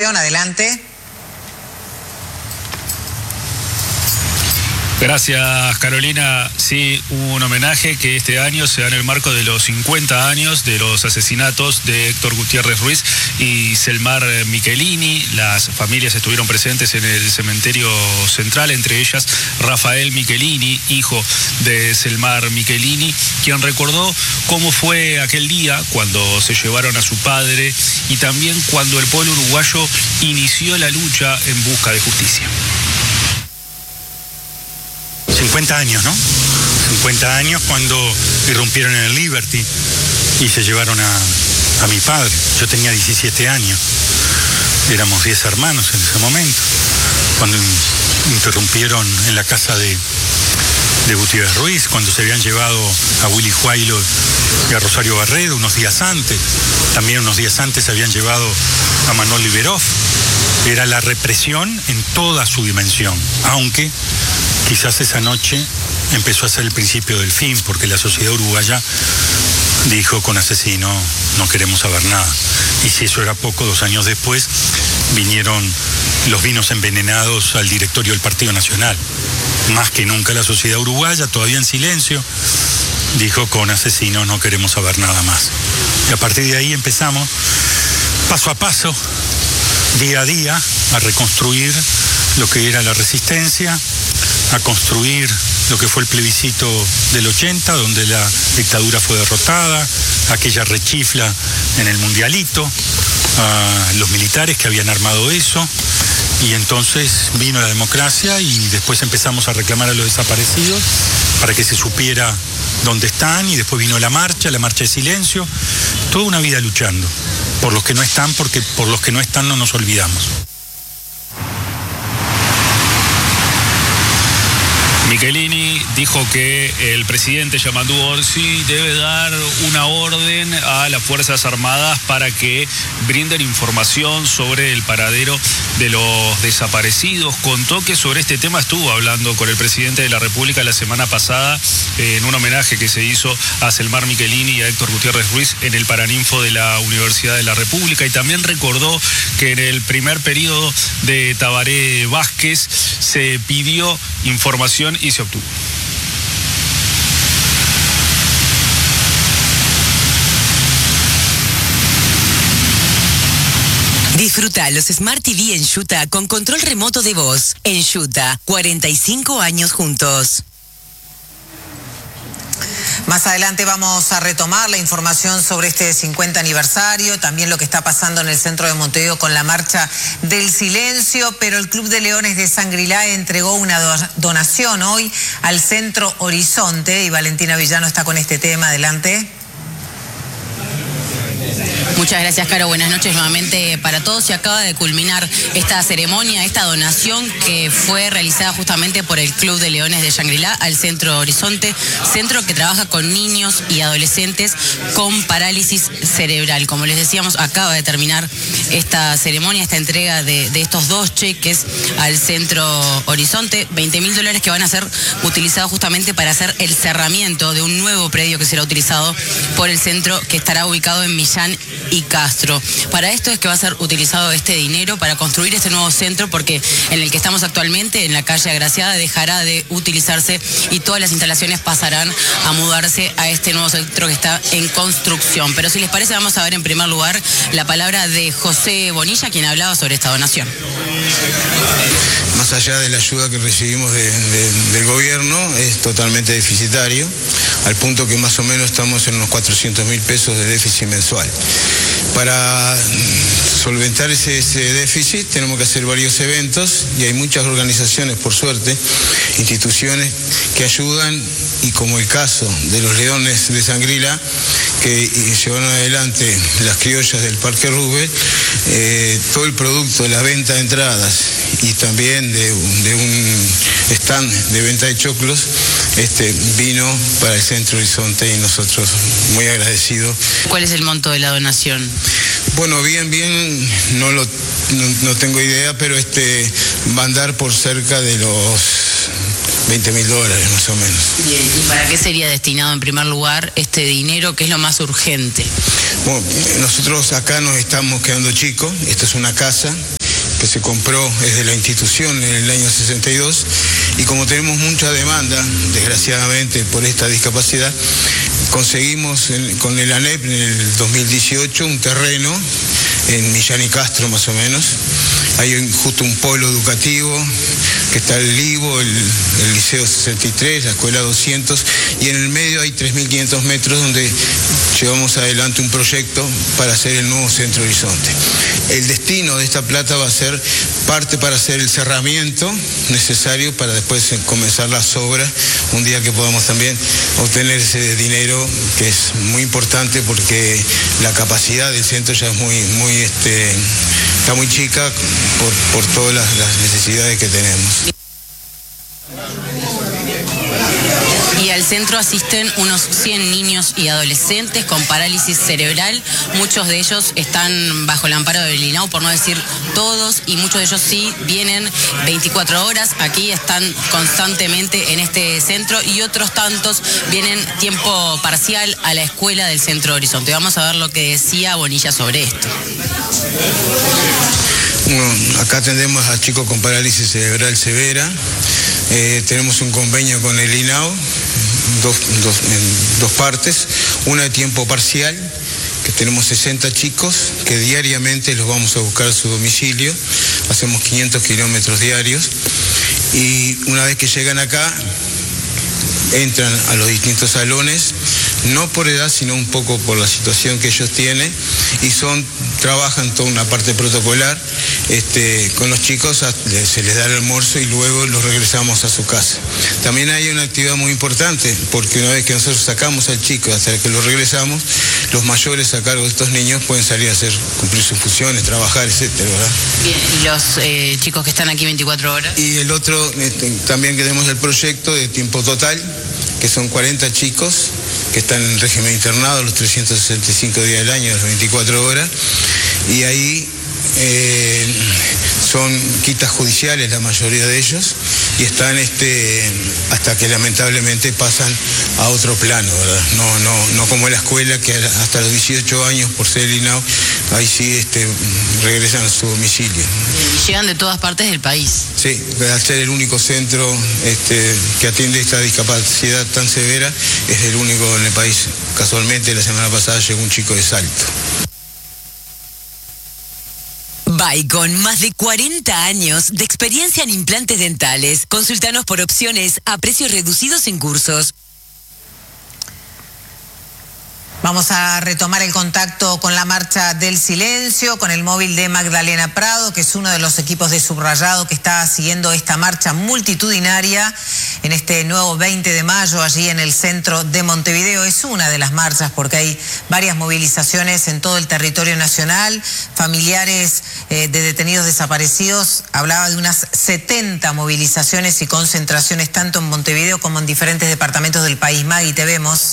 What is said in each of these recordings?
información. Adelante. Gracias, Carolina. Sí, un homenaje que este año se da en el marco de los 50 años de los asesinatos de Héctor Gutiérrez Ruiz y Selmar Michelini. Las familias estuvieron presentes en el cementerio central, entre ellas Rafael Michelini, hijo de Selmar Michelini, quien recordó cómo fue aquel día cuando se llevaron a su padre y también cuando el pueblo uruguayo inició la lucha en busca de justicia. 50 años, ¿no? 50 años cuando irrumpieron en el Liberty y se llevaron a mi padre. Yo tenía 17 años. Éramos 10 hermanos en ese momento. Cuando interrumpieron en la casa de Gutiérrez Ruiz, cuando se habían llevado a Willy Huaylo y a Rosario Barredo unos días antes. También unos días antes se habían llevado a Manuel Liberov. Era la represión en toda su dimensión, aunque quizás esa noche empezó a ser el principio del fin, porque la sociedad uruguaya dijo: con asesino no queremos saber nada. Y si eso era poco, 2 años después vinieron los vinos envenenados al directorio del Partido Nacional. Más que nunca la sociedad uruguaya, todavía en silencio, dijo: con asesinos no queremos saber nada más. Y a partir de ahí empezamos, paso a paso, día a día, a reconstruir lo que era la resistencia, a construir lo que fue el plebiscito del 80, donde la dictadura fue derrotada, aquella rechifla en el mundialito, a los militares que habían armado eso, y entonces vino la democracia y después empezamos a reclamar a los desaparecidos para que se supiera dónde están, y después vino la marcha de silencio, toda una vida luchando por los que no están, porque por los que no están no nos olvidamos. Michelini dijo que el presidente Yamandu Orsi debe dar una orden a las Fuerzas Armadas para que brinden información sobre el paradero de los desaparecidos. Contó que sobre este tema estuvo hablando con el presidente de la República la semana pasada en un homenaje que se hizo a Selmar Michelini y a Héctor Gutiérrez Ruiz en el Paraninfo de la Universidad de la República, y también recordó que en el primer periodo de Tabaré Vázquez se pidió información y se obtuvo. Disfruta los Smart TV en Yuta con control remoto de voz. En Yuta, 45 años juntos. Más adelante vamos a retomar la información sobre este 50 aniversario, también lo que está pasando en el centro de Montevideo con la Marcha del Silencio, pero el Club de Leones de Sangrila entregó una donación hoy al Centro Horizonte y Valentina Villano está con este tema. Adelante. Muchas gracias, Caro. Buenas noches nuevamente para todos. Se acaba de culminar esta ceremonia, esta donación que fue realizada justamente por el Club de Leones de Shangri-La al Centro Horizonte, centro que trabaja con niños y adolescentes con parálisis cerebral. Como les decíamos, acaba de terminar esta ceremonia, esta entrega de estos 2 cheques al Centro Horizonte, $20.000 que van a ser utilizados justamente para hacer el cerramiento de un nuevo predio que será utilizado por el centro, que estará ubicado en Millán y Castro. Para esto es que va a ser utilizado este dinero para construir este nuevo centro, porque en el que estamos actualmente, en la calle Agraciada, dejará de utilizarse y todas las instalaciones pasarán a mudarse a este nuevo centro que está en construcción. Pero si les parece, vamos a ver en primer lugar la palabra de José Bonilla, quien hablaba sobre esta donación. Más allá de la ayuda que recibimos del gobierno, es totalmente deficitario, al punto que más o menos estamos en unos 400.000 pesos de déficit mensual. Para solventar ese déficit tenemos que hacer varios eventos y hay muchas organizaciones, por suerte, instituciones que ayudan, y como el caso de los Leones de Sangrila, que llevaron adelante las criollas del Parque Roosevelt, todo el producto de la venta de entradas y también de un stand de venta de choclos, vino para el Centro Horizonte, y nosotros muy agradecidos. ¿Cuál es el monto de la donación? Bueno, bien, no tengo idea, pero va a andar por cerca de los $20.000 más o menos. Bien, ¿y para qué sería destinado en primer lugar este dinero, que es lo más urgente? Bueno, nosotros acá nos estamos quedando chicos, esta es una casa, que se compró desde la institución en el año 62, y como tenemos mucha demanda, desgraciadamente, por esta discapacidad, conseguimos con el ANEP en el 2018 un terreno en Millán y Castro, más o menos. Hay justo un polo educativo, que está el LIBO, el Liceo 63, la Escuela 200, y en el medio hay 3.500 metros donde llevamos adelante un proyecto para hacer el nuevo Centro Horizonte. El destino de esta plata va a ser parte para hacer el cerramiento necesario para después comenzar las obras, un día que podamos también obtener ese dinero, que es muy importante porque la capacidad del centro ya es está muy chica por todas las necesidades que tenemos. Y al centro asisten unos 100 niños y adolescentes con parálisis cerebral. Muchos de ellos están bajo el amparo del INAU, por no decir todos, y muchos de ellos sí vienen 24 horas. Aquí están constantemente en este centro, y otros tantos vienen tiempo parcial a la escuela del Centro Horizonte. Vamos a ver lo que decía Bonilla sobre esto. Bueno, acá atendemos a chicos con parálisis cerebral severa. Tenemos un convenio con el INAU, en dos partes. Una de tiempo parcial, que tenemos 60 chicos que diariamente los vamos a buscar a su domicilio. Hacemos 500 kilómetros diarios. Y una vez que llegan acá, entran a los distintos salones, no por edad, sino un poco por la situación que ellos tienen, y trabajan toda una parte protocolar. Con los chicos se les da el almuerzo y luego los regresamos a su casa. También hay una actividad muy importante, porque una vez que nosotros sacamos al chico hasta que lo regresamos, los mayores a cargo de estos niños pueden salir a cumplir sus funciones, trabajar, etcétera, ¿verdad? Bien, ¿y los chicos que están aquí 24 horas? Y el otro, también tenemos el proyecto de tiempo total, que son 40 chicos que están en régimen internado los 365 días del año, las 24 horas, y ahí son quitas judiciales la mayoría de ellos, y están hasta que lamentablemente pasan a otro plano, ¿verdad? No como en la escuela, que hasta los 18 años, por ser el INAU, ahí sí regresan a su domicilio. Y llegan de todas partes del país. Sí, al ser el único centro que atiende esta discapacidad tan severa, es el único en el país. Casualmente la semana pasada llegó un chico de Salto. Baicon, más de 40 años de experiencia en implantes dentales. Consultanos por opciones a precios reducidos en cursos. Vamos a retomar el contacto con la Marcha del Silencio, con el móvil de Magdalena Prado, que es uno de los equipos de Subrayado que está siguiendo esta marcha multitudinaria en este nuevo 20 de mayo allí en el centro de Montevideo. Es una de las marchas porque hay varias movilizaciones en todo el territorio nacional. Familiares de detenidos desaparecidos, hablaba de unas 70 movilizaciones y concentraciones tanto en Montevideo como en diferentes departamentos del país. Magui, te vemos.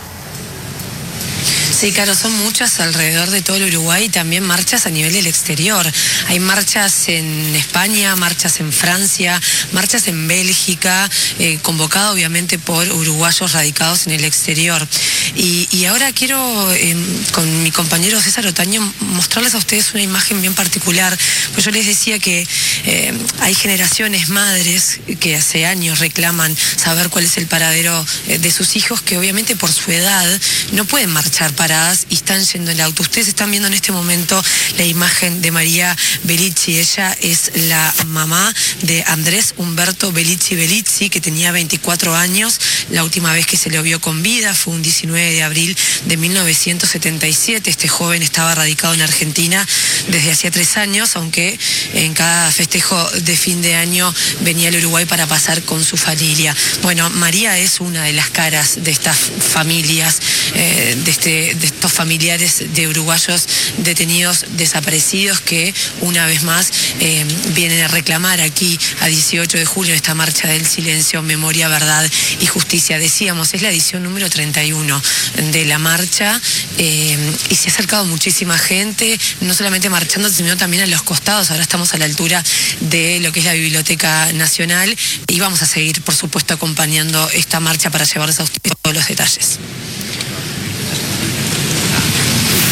Sí, claro, son muchas alrededor de todo el Uruguay y también marchas a nivel del exterior. Hay marchas en España, marchas en Francia, marchas en Bélgica, convocado obviamente por uruguayos radicados en el exterior. Y ahora quiero, con mi compañero César Otaño, mostrarles a ustedes una imagen bien particular. Pues yo les decía que hay generaciones madres que hace años reclaman saber cuál es el paradero de sus hijos, que obviamente por su edad no pueden marchar paradas y están yendo en el auto. Ustedes están viendo en este momento la imagen de María Bellici. Ella es la mamá de Andrés Humberto Bellici, que tenía 24 años. La última vez que se le vio con vida fue un 19 de abril de 1977. Este joven estaba radicado en Argentina desde hacía 3 años, aunque en cada festejo de fin de año venía al Uruguay para pasar con su familia. Bueno, María es una de las caras de estas familias, de estos familiares de uruguayos detenidos desaparecidos, que una vez más vienen a reclamar aquí a 18 de julio esta marcha del silencio, memoria, verdad y justicia. Decíamos, es la edición número 31 de la marcha, y se ha acercado muchísima gente, no solamente marchando, sino también a los costados. Ahora estamos a la altura de lo que es la Biblioteca Nacional y vamos a seguir, por supuesto, acompañando esta marcha para llevarles a ustedes todos los detalles.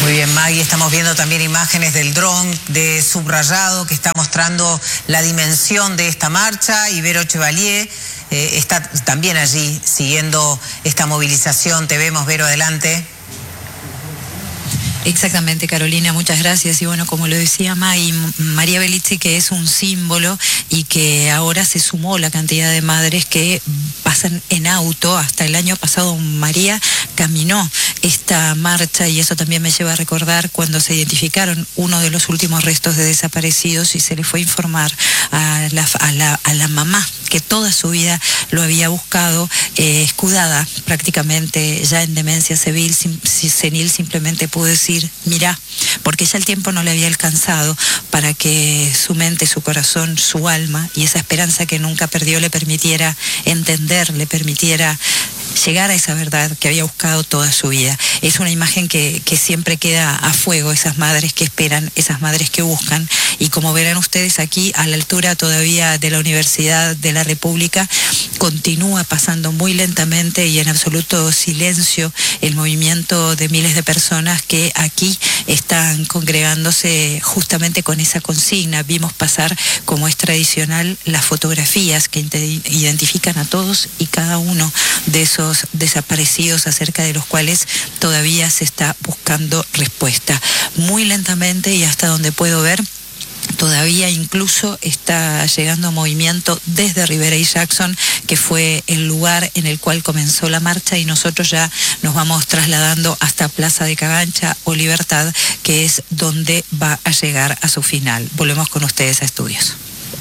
Muy bien, Maggie, estamos viendo también imágenes del dron de Subrayado que está mostrando la dimensión de esta marcha. Y Vero Chevalier está también allí siguiendo esta movilización. Te vemos, Vero, adelante. Exactamente, Carolina, muchas gracias. Y bueno, como lo decía María Belizzi, que es un símbolo y que ahora se sumó la cantidad de madres que pasan en auto. Hasta el año pasado María caminó esta marcha y eso también me lleva a recordar cuando se identificaron uno de los últimos restos de desaparecidos y se le fue a informar a la mamá que toda su vida lo había buscado, escudada prácticamente ya en demencia senil, simplemente pudo decir, mirá, porque ya el tiempo no le había alcanzado para que su mente, su corazón, su alma y esa esperanza que nunca perdió le permitiera entender, le permitiera llegar a esa verdad que había buscado toda su vida. Es una imagen que siempre queda a fuego, esas madres que esperan, esas madres que buscan, y como verán ustedes aquí, a la altura todavía de la Universidad de la República, continúa pasando muy lentamente y en absoluto silencio el movimiento de miles de personas que aquí están congregándose justamente con esa consigna. Vimos pasar, como es tradicional, las fotografías que identifican a todos y cada uno de esos desaparecidos acerca de los cuales todavía se está buscando respuesta. Muy lentamente y hasta donde puedo ver, todavía incluso está llegando movimiento desde Rivera y Jackson, que fue el lugar en el cual comenzó la marcha, y nosotros ya nos vamos trasladando hasta Plaza de Cagancha o Libertad, que es donde va a llegar a su final. Volvemos con ustedes a estudios.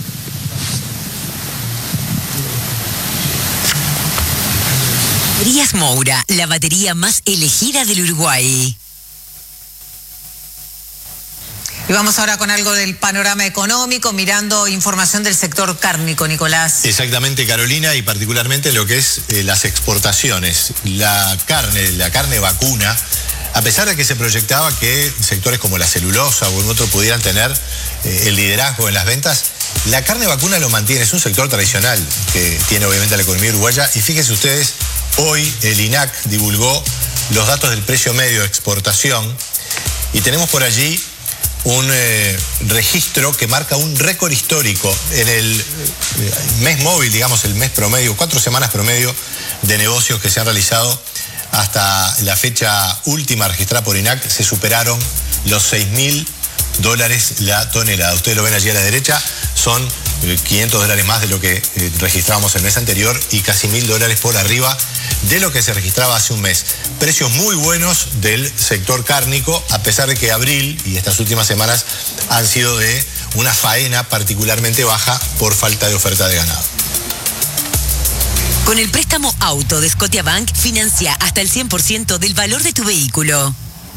Baterías Moura, la batería más elegida del Uruguay. Y vamos ahora con algo del panorama económico, mirando información del sector cárnico, Nicolás. Exactamente, Carolina, y particularmente lo que es las exportaciones. La carne vacuna, a pesar de que se proyectaba que sectores como la celulosa o otro pudieran tener el liderazgo en las ventas, la carne vacuna lo mantiene. Es un sector tradicional que tiene obviamente la economía uruguaya. Y fíjense ustedes, hoy el INAC divulgó los datos del precio medio de exportación y tenemos por allí un registro que marca un récord histórico en el mes móvil, digamos el mes promedio, 4 semanas promedio de negocios que se han realizado hasta la fecha última registrada por INAC. Se superaron los $6.000 la tonelada. Ustedes lo ven allí a la derecha, son $500 más de lo que registramos el mes anterior y casi $1.000 por arriba de lo que se registraba hace un mes. Precios muy buenos del sector cárnico, a pesar de que abril y estas últimas semanas han sido de una faena particularmente baja por falta de oferta de ganado. Con el préstamo auto de Scotiabank, financia hasta el 100% del valor de tu vehículo.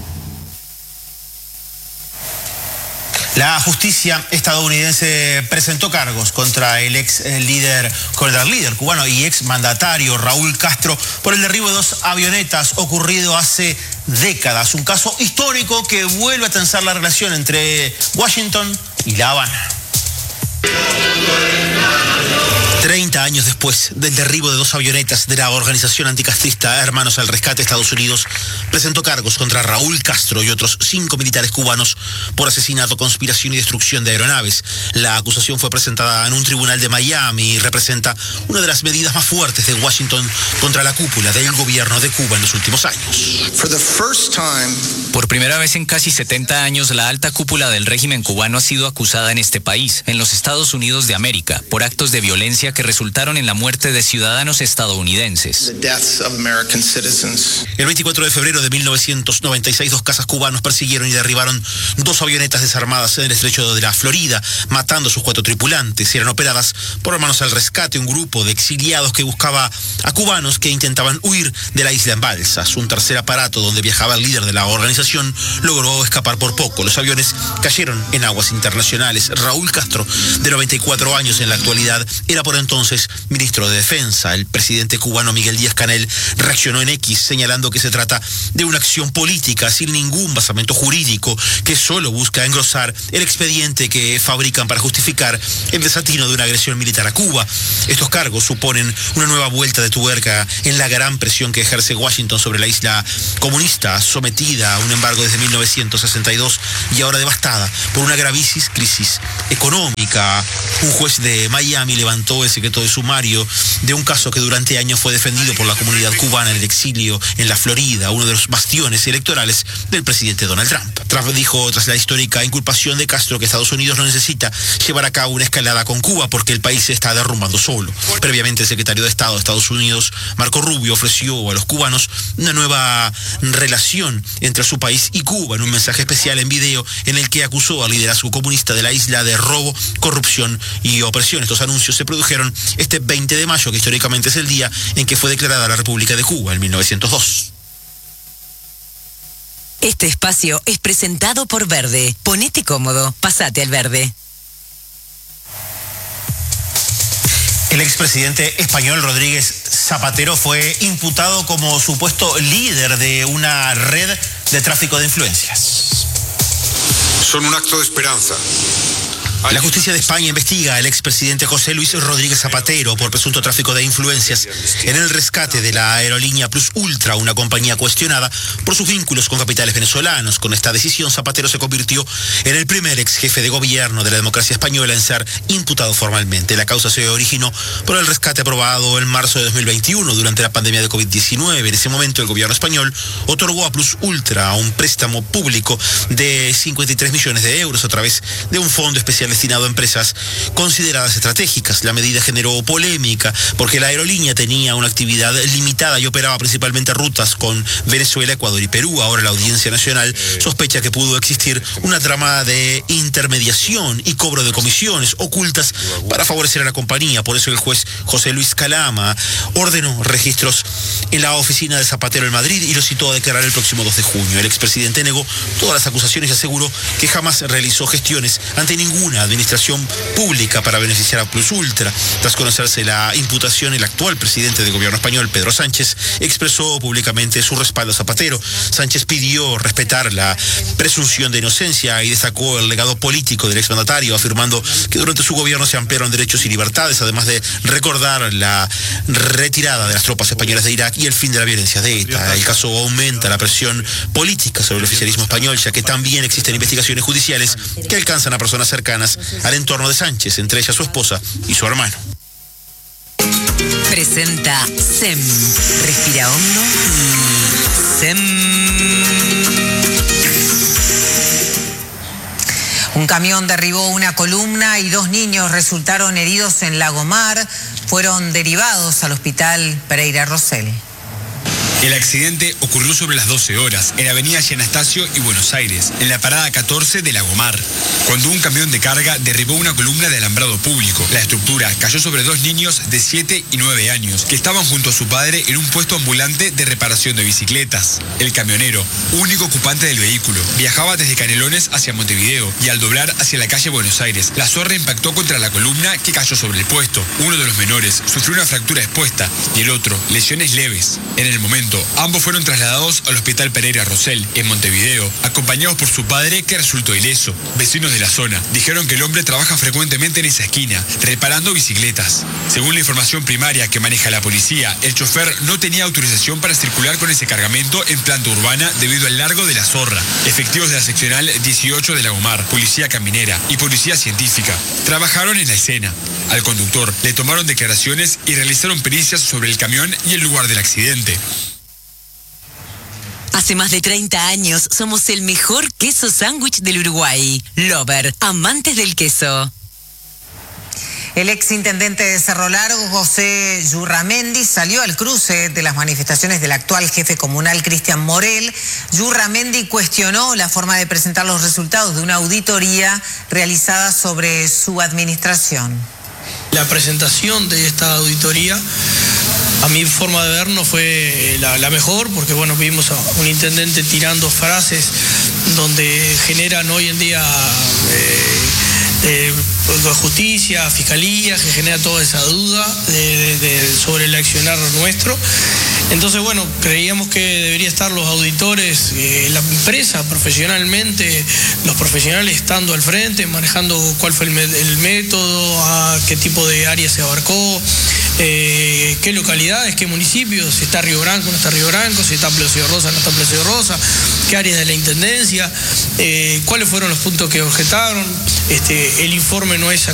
La justicia estadounidense presentó cargos contra el ex líder cubano y ex mandatario Raúl Castro por el derribo de 2 avionetas ocurrido hace décadas. Un caso histórico que vuelve a tensar la relación entre Washington y La Habana. 30 años después del derribo de 2 avionetas de la organización anticastrista Hermanos al Rescate, Estados Unidos presentó cargos contra Raúl Castro y otros 5 militares cubanos por asesinato, conspiración y destrucción de aeronaves. La acusación fue presentada en un tribunal de Miami y representa una de las medidas más fuertes de Washington contra la cúpula del gobierno de Cuba en los últimos años. Por primera vez en casi 70 años, la alta cúpula del régimen cubano ha sido acusada en este país, en los Estados Unidos de América, por actos de violencia que resultaron en la muerte de ciudadanos estadounidenses. El 24 de febrero de 1996, 2 cazas cubanos persiguieron y derribaron 2 avionetas desarmadas en el estrecho de la Florida, matando a sus 4 tripulantes. Eran operadas por Hermanos al Rescate, un grupo de exiliados que buscaba a cubanos que intentaban huir de la isla en balsas. Un tercer aparato donde viajaba el líder de la organización logró escapar por poco. Los aviones cayeron en aguas internacionales. Raúl Castro, de 94 años en la actualidad, era por entonces entonces ministro de Defensa. El presidente cubano Miguel Díaz-Canel reaccionó en X señalando que se trata de una acción política sin ningún basamento jurídico que solo busca engrosar el expediente que fabrican para justificar el desatino de una agresión militar a Cuba. Estos cargos suponen una nueva vuelta de tuerca en la gran presión que ejerce Washington sobre la isla comunista, sometida a un embargo desde 1962 y ahora devastada por una gravísima crisis económica. Un juez de Miami levantó el secreto de sumario de un caso que durante años fue defendido por la comunidad cubana en el exilio en la Florida, uno de los bastiones electorales del presidente Donald Trump. Trump dijo tras la histórica inculpación de Castro que Estados Unidos no necesita llevar a cabo una escalada con Cuba porque el país se está derrumbando solo. Previamente el secretario de Estado de Estados Unidos, Marco Rubio, ofreció a los cubanos una nueva relación entre su país y Cuba en un mensaje especial en video en el que acusó al liderazgo comunista de la isla de robo, corrupción y opresión. Estos anuncios se produjeron este 20 de mayo, que históricamente es el día en que fue declarada la República de Cuba, en 1902. Este espacio es presentado por Verde. Ponete cómodo, pasate al Verde. El expresidente español Rodríguez Zapatero fue imputado como supuesto líder de una red de tráfico de influencias. Son un acto de esperanza. La justicia de España investiga al expresidente José Luis Rodríguez Zapatero por presunto tráfico de influencias en el rescate de la aerolínea Plus Ultra, una compañía cuestionada por sus vínculos con capitales venezolanos. Con esta decisión, Zapatero se convirtió en el primer ex jefe de gobierno de la democracia española en ser imputado formalmente. La causa se originó por el rescate aprobado en marzo de 2021 durante la pandemia de COVID-19. En ese momento, el gobierno español otorgó a Plus Ultra un préstamo público de 53 millones de euros a través de un fondo especial destinado a empresas consideradas estratégicas. La medida generó polémica porque la aerolínea tenía una actividad limitada y operaba principalmente rutas con Venezuela, Ecuador y Perú. Ahora la Audiencia Nacional sospecha que pudo existir una trama de intermediación y cobro de comisiones ocultas para favorecer a la compañía. Por eso el juez José Luis Calama ordenó registros en la oficina de Zapatero en Madrid y lo citó a declarar el próximo 2 de junio. El expresidente negó todas las acusaciones y aseguró que jamás realizó gestiones ante ninguna administración pública para beneficiar a Plus Ultra. Tras conocerse la imputación, el actual presidente del gobierno español, Pedro Sánchez, expresó públicamente su respaldo a Zapatero. Sánchez pidió respetar la presunción de inocencia y destacó el legado político del exmandatario, afirmando que durante su gobierno se ampliaron derechos y libertades, además de recordar la retirada de las tropas españolas de Irak y el fin de la violencia de ETA. El caso aumenta la presión política sobre el oficialismo español, ya que también existen investigaciones judiciales que alcanzan a personas cercanas al entorno de Sánchez, entre ellas su esposa y su hermano. Presenta SEM. Respira hondo y SEM. Un camión derribó una columna y 2 niños resultaron heridos en Lagomar. Fueron derivados al hospital Pereira Rosell. El accidente ocurrió sobre las 12 horas en Avenida Gianastasio y Buenos Aires, en la parada 14 de Lagomar, cuando un camión de carga derribó una columna de alambrado público. La estructura cayó sobre 2 niños de 7 y 9 años que estaban junto a su padre en un puesto ambulante de reparación de bicicletas. El camionero, único ocupante del vehículo, viajaba desde Canelones hacia Montevideo y al doblar hacia la calle Buenos Aires, la zorra impactó contra la columna que cayó sobre el puesto. Uno de los menores sufrió una fractura expuesta y el otro lesiones leves. En el momento, ambos fueron trasladados al hospital Pereira Rosell, en Montevideo, acompañados por su padre que resultó ileso. Vecinos de la zona dijeron que el hombre trabaja frecuentemente en esa esquina, reparando bicicletas. Según la información primaria que maneja la policía, el chofer no tenía autorización para circular con ese cargamento en planta urbana debido al largo de la zorra. Efectivos de la seccional 18 de Lagomar, policía caminera y policía científica trabajaron en la escena. Al conductor le tomaron declaraciones y realizaron pericias sobre el camión y el lugar del accidente. Hace más de 30 años somos el mejor queso sándwich del Uruguay. Lover, amantes del queso. El exintendente de Cerro Largo, José Yurramendi, salió al cruce de las manifestaciones del actual jefe comunal, Cristian Morel. Yurramendi cuestionó la forma de presentar los resultados de una auditoría realizada sobre su administración. La presentación de esta auditoría, a mi forma de ver, no fue la mejor, porque bueno, vimos a un intendente tirando frases donde generan hoy en día justicia, fiscalía, que genera toda esa duda sobre el accionar nuestro. Entonces, bueno, creíamos que debería estar los auditores, la empresa profesionalmente, los profesionales estando al frente, manejando cuál fue el método, a qué tipo de área se abarcó, qué localidades, qué municipios, si está Río Branco, no está Río Branco, si está Plácido Rosa, no está Plácido Rosa, qué áreas de la Intendencia, cuáles fueron los puntos que objetaron. El informe no es